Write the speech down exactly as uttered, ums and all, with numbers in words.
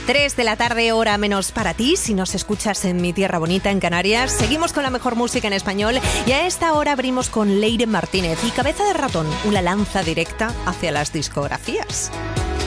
tres de la tarde, hora menos para ti, si nos escuchas en mi tierra bonita, en Canarias. Seguimos con la mejor música en español y a esta hora abrimos con Leire Martínez y Cabeza de Ratón, una lanza directa hacia las discografías.